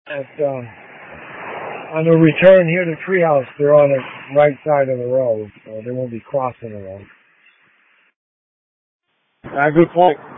At, on the return here to Treehouse, they're on the right side of the road, so they won't be crossing the road. Good point.